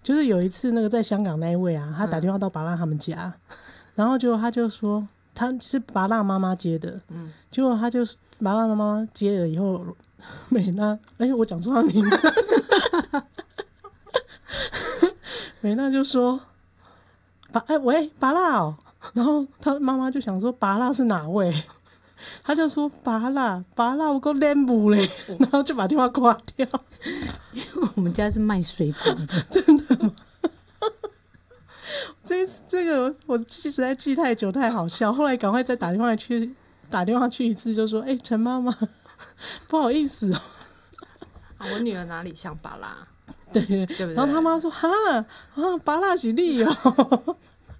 就是有一次那个在香港那一位啊，他打电话到拔蜡他们家，然后结果他就说他是拔蜡妈妈接的，结果他就拔蜡妈妈接了以后，美娜，我讲错他名字，美娜就说喂拔蜡哦，然后他妈妈就想说拔蜡是哪位？他就说拔蜡我够练不嘞，然后就把电话挂掉。 我们家是卖水果的， 真的吗？这个我实在记太久太好笑，后来赶快再打电话去一次，就说陈妈妈不好意思哦。 我女儿哪里像芭乐？ 对对不对？ 然后他妈说芭乐是你哦。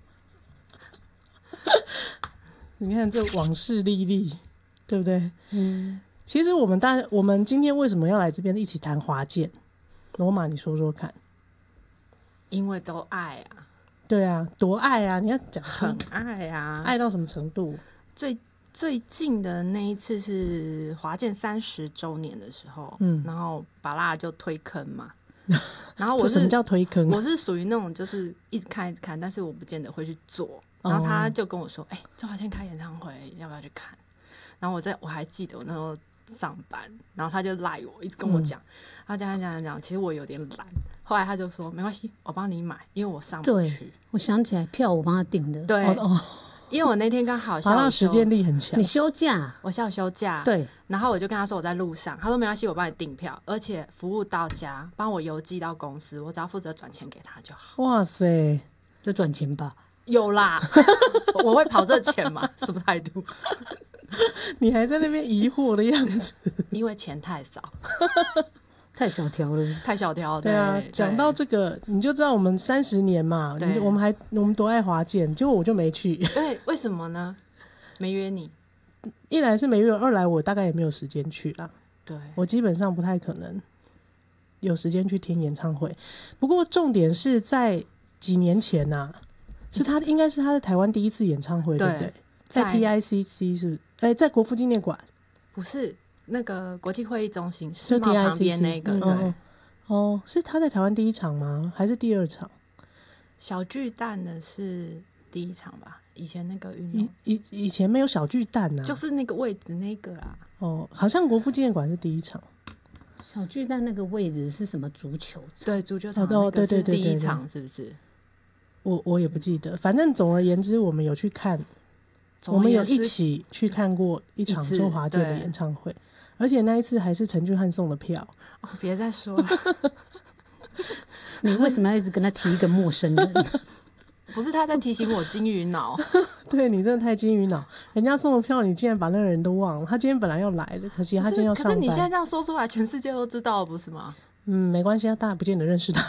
你看这往事历历，对不对？其实我们今天为什么要来这边一起谈华健？罗马，你说说看。 因为都爱啊。 对啊，多爱啊！你要讲很爱啊， 爱到什么程度？ 最近的那一次是华健30周年的时候，然后芭乐就推坑嘛。然后什么叫推坑？ 我是属于那种就是一直看，但是我不见得会去做。然后他就跟我说：“周华健开演唱会，要不要去看？”然后我还记得我那时候上班，然后他就赖我，一直跟我讲，他讲，其实我有点懒。后来他就说：“没关系，我帮你买，因为我上不去。” 我想起来，票我帮他订的。 对，因为我那天刚好下午实践力很强。 你休假？ 我下午休假。 对， 然后我就跟他说我在路上，他说没关系，我帮你订票，而且服务到家，帮我邮寄到公司，我只要负责转钱给他就好。 哇塞， 就转钱吧。 有啦，我会跑这钱吗？什么态度？ 你还在那边疑惑的样子， 因为钱太少。 太小条了， 太小条。 对啊，讲到这个，你就知道我们30年嘛，我们多爱华健，结果我就没去。 对，为什么呢？没约你。 一来是没约，二来我大概也没有时间去啦。 对， 我基本上不太可能有时间去听演唱会。不过重点是在几年前啊，应该是他在台湾第一次演唱会，对不对？在 TICC 是不是？在国父纪念馆？ 不是。那个国际会议中心世贸旁边那个，对， 是他在台湾第一场吗？还是第2场？ 小巨蛋的是第1场吧？以前那个运动， 以前没有小巨蛋啊， 就是那个位置那个啊。 好像国父纪念馆是第1场。 小巨蛋那个位置是什么足球场？ 对，足球场那个是第1场，是不是？ 我也不记得，反正总而言之，我们有去看，我们有一起去看过一场周华健的演唱会。而且那一次还是陈俊翰送的票。 别再说了。 你为什么要一直跟他提一个陌生人？ 不是他在提醒我金鱼脑。 对，你真的太金鱼脑，人家送的票你竟然把那个人都忘了。他今天本来要来的，可惜他今天要上班。 可是你现在这样说出来，全世界都知道了，不是吗？ 没关系啊，大家不见得认识他。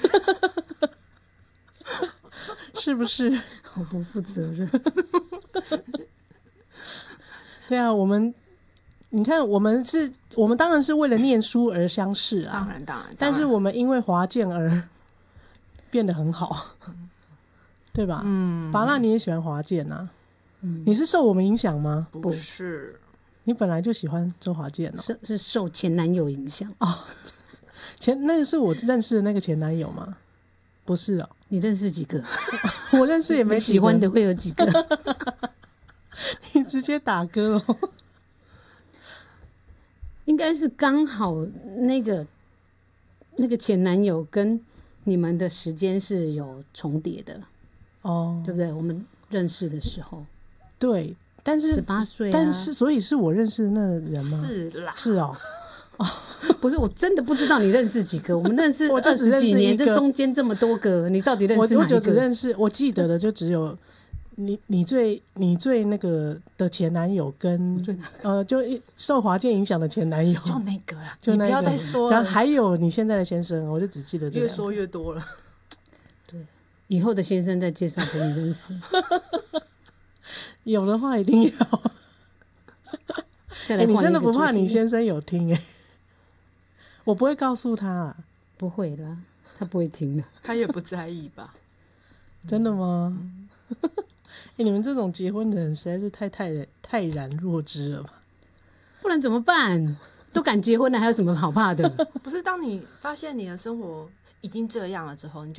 是不是？ 好不负责任。 对啊，你看，我们当然是为了念书而相识啊， 当然， 但是我们因为华健而变得很好，对吧？芭乐你也喜欢华健啊？你是受我们影响吗？ 不是， 你本来就喜欢周华健哦。 是受前男友影响哦。那个是我认识的那个前男友吗？不是哦。 你认识几个？ 我认识也没几个。 喜欢的会有几个？ 你直接打歌哦。 应该是刚好那个前男友跟你们的时间是有重叠的对不对？我们认识的时候， 对，但是 18岁， 但是所以是我认识的那个人吗？ 是啦， 是哦。 不是，我真的不知道你认识几个。我们认识20几年，这中间这么多个，你到底认识哪一个？ 我就只认识，我记得的就只有你最那个的前男友跟就受华健影响的前男友， 就那个啦， 就那个， 你不要再说了。 然后还有你现在的先生，我就只记得这个。 越说越多了。 对，以后的先生再介绍给你认识。 有的话一定要。你真的不怕你先生有听？我不会告诉他啦。 不会啦，他不会听的。 他也不在意吧？ 真的吗？你们这种结婚的人实在是太然若知了吧？ 不然怎么办？都敢结婚了，还有什么好怕的？ 不是，当你发现你的生活已经这样了之后，你就